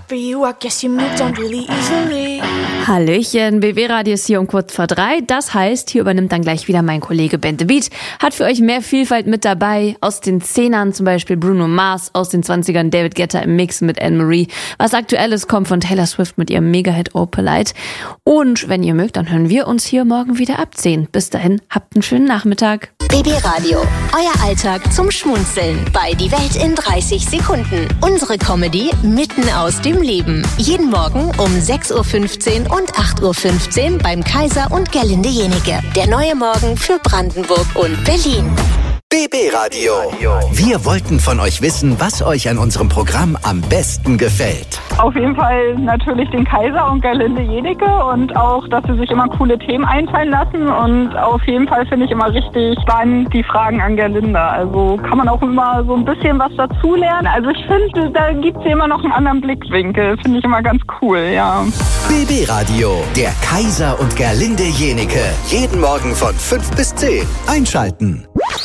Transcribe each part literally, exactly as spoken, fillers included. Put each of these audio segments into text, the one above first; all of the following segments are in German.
for you, I guess you moved on really easily. Hallöchen, B W-Radio ist hier um kurz vor drei. Das heißt, hier übernimmt dann gleich wieder mein Kollege Ben The Beat. Hat für euch mehr Vielfalt mit dabei. Aus den Zehnern zum Beispiel Bruno Mars, aus den Zwanzigern David Guetta im Mix mit Anne-Marie. Was Aktuelles kommt von Taylor Swift mit ihrem Mega-Hit Oh Polite. Und wenn ihr mögt, dann hören wir uns hier morgen wieder ab zehn. Bis dahin, habt einen schönen Nachmittag. B B-Radio, euer Alltag zum Schmunzeln bei Die Welt in dreißig Sekunden. Unsere Comedy mitten aus dem Leben. Jeden Morgen um sechs Uhr fünfzehn und acht Uhr fünfzehn beim Kaiser und Gerlinde Jenike. Der neue Morgen für Brandenburg und Berlin. B B-Radio. Wir wollten von euch wissen, was euch an unserem Programm am besten gefällt. Auf jeden Fall natürlich den Kaiser und Gerlinde Jenike und auch, dass sie sich immer coole Themen einfallen lassen. Und auf jeden Fall finde ich immer richtig spannend die Fragen an Gerlinde. Also kann man auch immer so ein bisschen was dazulernen. Also ich finde, da gibt es immer noch einen anderen Blickwinkel. Finde ich immer ganz cool, ja. B B-Radio, der Kaiser und Gerlinde Jenike. Jeden Morgen von fünf bis zehn. Einschalten.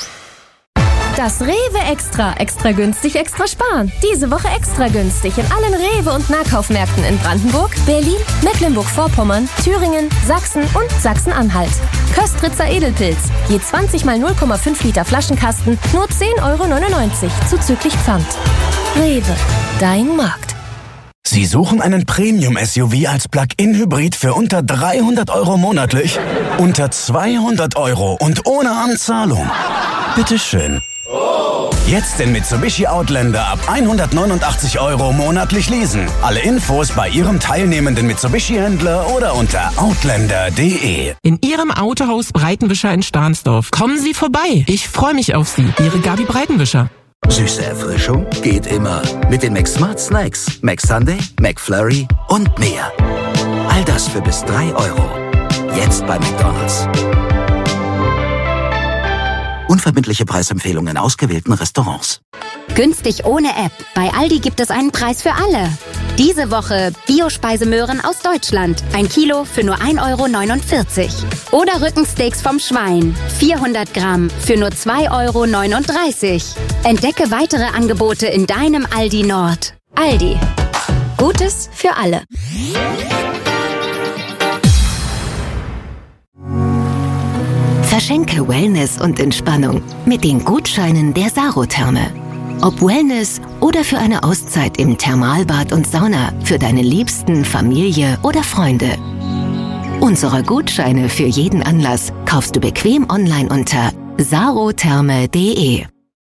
Das Rewe Extra. Extra günstig, extra sparen. Diese Woche extra günstig in allen Rewe- und Nahkaufmärkten in Brandenburg, Berlin, Mecklenburg-Vorpommern, Thüringen, Sachsen und Sachsen-Anhalt. Köstritzer Edelpilz. Je zwanzig mal null Komma fünf Liter Flaschenkasten, nur zehn Euro neunundneunzig, zuzüglich Pfand. Rewe, dein Markt. Sie suchen einen Premium-S U V als Plug-in-Hybrid für unter dreihundert Euro monatlich? Unter zweihundert Euro und ohne Anzahlung? Bitteschön. Jetzt den Mitsubishi Outlander ab hundertneunundachtzig Euro monatlich leasen. Alle Infos bei Ihrem teilnehmenden Mitsubishi-Händler oder unter outlander punkt de. In Ihrem Autohaus Breitenwischer in Stahnsdorf. Kommen Sie vorbei. Ich freue mich auf Sie. Ihre Gabi Breitenwischer. Süße Erfrischung geht immer. Mit den McSmart Snacks, McSunday, McFlurry und mehr. All das für bis drei Euro. Jetzt bei McDonald's. Unverbindliche Preisempfehlungen in ausgewählten Restaurants. Günstig ohne App. Bei Aldi gibt es einen Preis für alle. Diese Woche Biospeisemöhren aus Deutschland. Ein Kilo für nur ein Euro neunundvierzig. Oder Rückensteaks vom Schwein. vierhundert Gramm für nur zwei Euro neununddreißig. Entdecke weitere Angebote in deinem Aldi Nord. Aldi. Gutes für alle. Verschenke Wellness und Entspannung mit den Gutscheinen der Sarotherme. Ob Wellness oder für eine Auszeit im Thermalbad und Sauna für deine Liebsten, Familie oder Freunde. Unsere Gutscheine für jeden Anlass kaufst du bequem online unter sarotherme punkt de.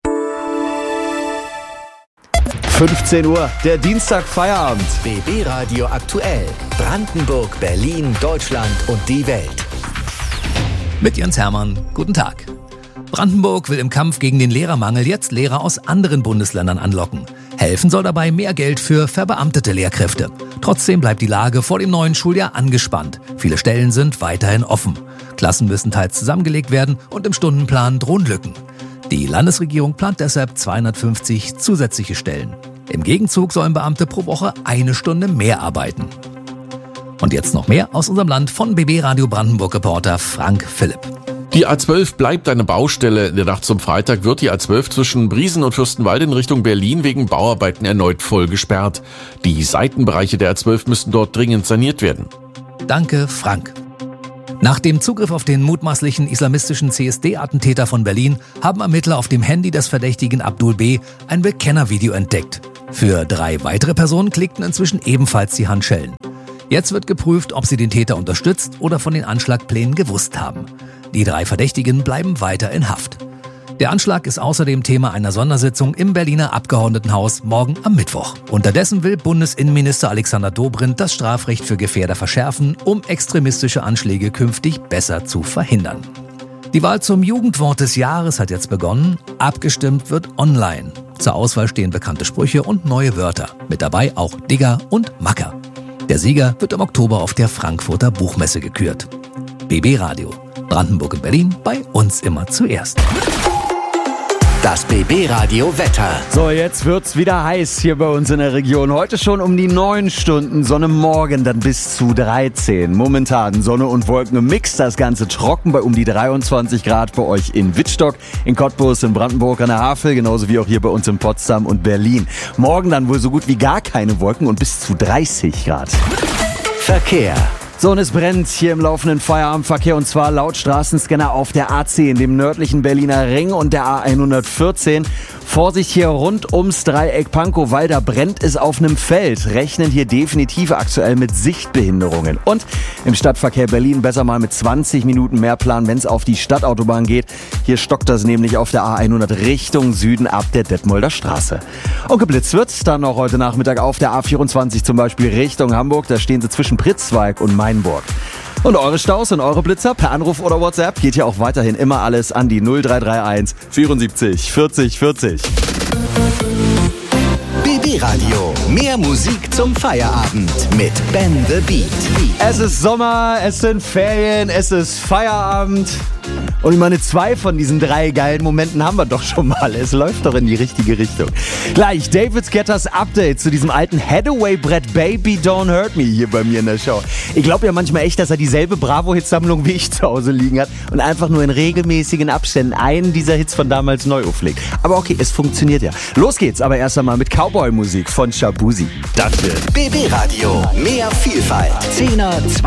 fünfzehn Uhr, der Dienstag Feierabend. B B-Radio aktuell. Brandenburg, Berlin, Deutschland und die Welt. Mit Jens Hermann, guten Tag. Brandenburg will im Kampf gegen den Lehrermangel jetzt Lehrer aus anderen Bundesländern anlocken. Helfen soll dabei mehr Geld für verbeamtete Lehrkräfte. Trotzdem bleibt die Lage vor dem neuen Schuljahr angespannt. Viele Stellen sind weiterhin offen. Klassen müssen teils zusammengelegt werden und im Stundenplan drohen Lücken. Die Landesregierung plant deshalb zweihundertfünfzig zusätzliche Stellen. Im Gegenzug sollen Beamte pro Woche eine Stunde mehr arbeiten. Und jetzt noch mehr aus unserem Land von B B-Radio Brandenburg-Reporter Frank Philipp. Die A zwölf bleibt eine Baustelle. In der Nacht zum Freitag wird die A zwölf zwischen Briesen und Fürstenwalde in Richtung Berlin wegen Bauarbeiten erneut voll gesperrt. Die Seitenbereiche der A zwölf müssten dort dringend saniert werden. Danke, Frank. Nach dem Zugriff auf den mutmaßlichen islamistischen C S D-Attentäter von Berlin haben Ermittler auf dem Handy des Verdächtigen Abdul B. ein Bekennervideo entdeckt. Für drei weitere Personen klickten inzwischen ebenfalls die Handschellen. Jetzt wird geprüft, ob sie den Täter unterstützt oder von den Anschlagplänen gewusst haben. Die drei Verdächtigen bleiben weiter in Haft. Der Anschlag ist außerdem Thema einer Sondersitzung im Berliner Abgeordnetenhaus morgen am Mittwoch. Unterdessen will Bundesinnenminister Alexander Dobrindt das Strafrecht für Gefährder verschärfen, um extremistische Anschläge künftig besser zu verhindern. Die Wahl zum Jugendwort des Jahres hat jetzt begonnen. Abgestimmt wird online. Zur Auswahl stehen bekannte Sprüche und neue Wörter. Mit dabei auch Digger und Macker. Der Sieger wird im Oktober auf der Frankfurter Buchmesse gekürt. B B-Radio. Brandenburg und Berlin, bei uns immer zuerst. Das B B-Radio Wetter. So, jetzt wird's wieder heiß hier bei uns in der Region. Heute schon um die neun Stunden Sonne, morgen dann bis zu dreizehn. Momentan Sonne und Wolken im Mix, das Ganze trocken bei um die dreiundzwanzig Grad bei euch in Wittstock, in Cottbus, in Brandenburg an der Havel, genauso wie auch hier bei uns in Potsdam und Berlin. Morgen dann wohl so gut wie gar keine Wolken und bis zu dreißig Grad. Verkehr. So, und es brennt hier im laufenden Feierabendverkehr, und zwar laut Straßenscanner auf der A zehn, dem nördlichen Berliner Ring und der A hundertvierzehn. Vorsicht hier rund ums Dreieck Pankow, weil da brennt es auf einem Feld. Rechnen hier definitiv aktuell mit Sichtbehinderungen. Und im Stadtverkehr Berlin besser mal mit zwanzig Minuten mehr planen, wenn es auf die Stadtautobahn geht. Hier stockt das nämlich auf der A hundert Richtung Süden ab der Detmolder Straße. Und geblitzt wird's dann noch heute Nachmittag auf der A vierundzwanzig zum Beispiel Richtung Hamburg. Da stehen sie zwischen Pritzweig und Mainburg. Und eure Staus und eure Blitzer per Anruf oder WhatsApp geht ja auch weiterhin immer alles an die null drei drei eins vierundsiebzig vierzig vierzig. B B-Radio. Mehr Musik zum Feierabend mit Ben the Beat. Es ist Sommer, es sind Ferien, es ist Feierabend. Und ich meine, zwei von diesen drei geilen Momenten haben wir doch schon mal. Es läuft doch in die richtige Richtung. Gleich David Guettas Update zu diesem alten Hathaway-Brett Baby Don't Hurt Me hier bei mir in der Show. Ich glaube ja manchmal echt, dass er dieselbe Bravo-Hit-Sammlung wie ich zu Hause liegen hat und einfach nur in regelmäßigen Abständen einen dieser Hits von damals neu auflegt. Aber okay, es funktioniert ja. Los geht's aber erst einmal mit Cowboy-Musik von Shabuzi. Das wird B B-Radio. Mehr Vielfalt. Zehner,